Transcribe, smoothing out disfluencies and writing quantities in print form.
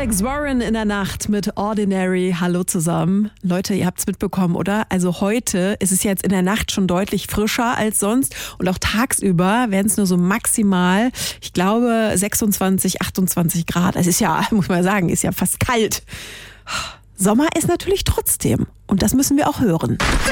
Alex Warren in der Nacht mit Ordinary. Hallo zusammen. Leute, ihr habt es mitbekommen, oder? Also heute ist es jetzt in der Nacht schon deutlich frischer als sonst und auch tagsüber werden es nur so maximal, ich glaube 26, 28 Grad. Es ist ja, muss man sagen, ist ja fast kalt. Sommer ist natürlich trotzdem und das müssen wir auch hören.